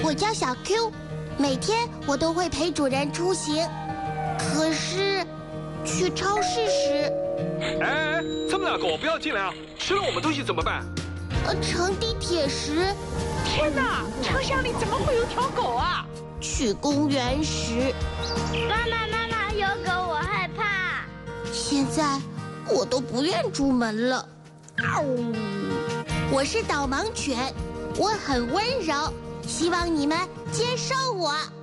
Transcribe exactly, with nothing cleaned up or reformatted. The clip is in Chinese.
我叫小 Q， 每天我都会陪主人出行。可是，去超市时， 哎，这么大狗不要进来啊！吃了我们东西怎么办？ 呃，乘地铁时， 天哪，车厢里怎么会有条狗啊？ 去公园时， 妈妈妈妈，有狗我害怕。 现在我都不愿出门了。我是导盲犬，我很温柔，希望你们接受我。